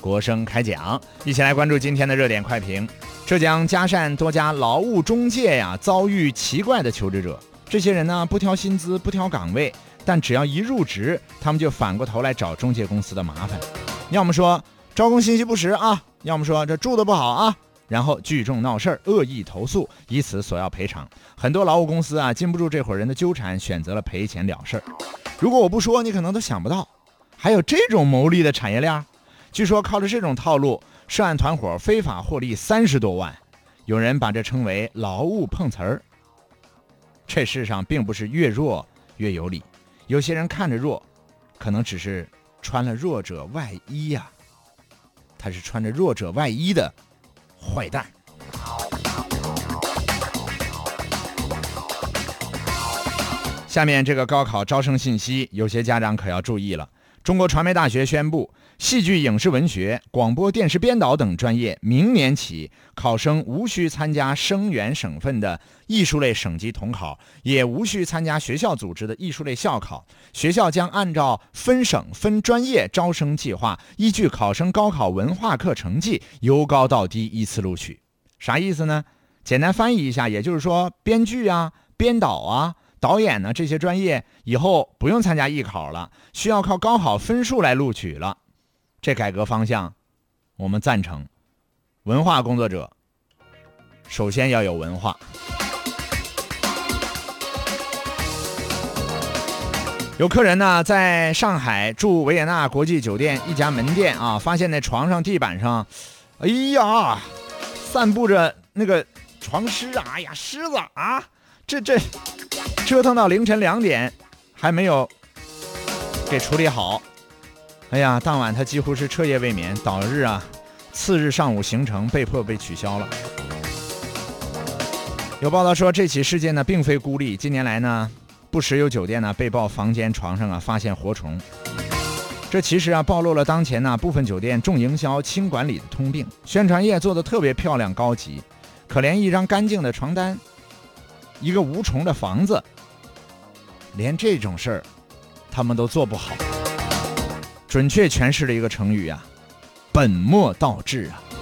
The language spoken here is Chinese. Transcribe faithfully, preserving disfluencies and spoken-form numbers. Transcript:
国生开讲，一起来关注今天的热点快评。浙江嘉善多家劳务中介呀，遭遇奇怪的求职者。这些人呢，不挑薪资，不挑岗位，但只要一入职，他们就反过头来找中介公司的麻烦。要么说招工信息不实啊，要么说这住的不好啊，然后聚众闹事儿，恶意投诉，以此索要赔偿。很多劳务公司啊，禁不住这伙人的纠缠，选择了赔钱了事儿。如果我不说，你可能都想不到，还有这种牟利的产业链。据说靠着这种套路，涉案团伙非法获利三十多万，有人把这称为劳务碰瓷儿。这世上并不是越弱越有理，有些人看着弱，可能只是穿了弱者外衣呀、啊，他是穿着弱者外衣的坏蛋。下面这个高考招生信息，有些家长可要注意了。中国传媒大学宣布，戏剧影视文学、广播电视编导等专业明年起，考生无需参加生源省份的艺术类省级统考，也无需参加学校组织的艺术类校考。学校将按照分省分专业招生计划，依据考生高考文化课成绩由高到低依次录取。啥意思呢？简单翻译一下，也就是说编剧啊、编导啊、导演呢，这些专业以后不用参加艺考了，需要靠高考分数来录取了。这改革方向我们赞成。文化工作者首先要有文化。有客人呢在上海住维也纳国际酒店一家门店啊，发现那床上地板上，哎呀，散布着那个床虱啊，哎呀，虱子啊，这这折腾到凌晨两点还没有给处理好。哎呀，当晚他几乎是彻夜未眠，导致啊次日上午行程被迫被取消了。有报道说，这起事件呢并非孤立，近年来呢不时有酒店呢被曝房间床上啊发现活虫。这其实啊暴露了当前呢部分酒店重营销轻管理的通病，宣传页做得特别漂亮高级，可怜一张干净的床单，一个无虫的房子，连这种事儿他们都做不好。准确诠释了一个成语啊，本末倒置啊。